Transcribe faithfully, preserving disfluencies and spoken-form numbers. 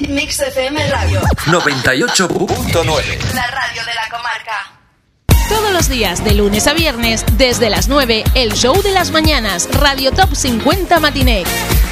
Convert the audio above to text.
Hit Mix F M Radio noventa y ocho punto nueve. La radio de la comarca. Todos los días, de lunes a viernes, desde las nueve, el show de las mañanas, Radio Top cincuenta Matiné.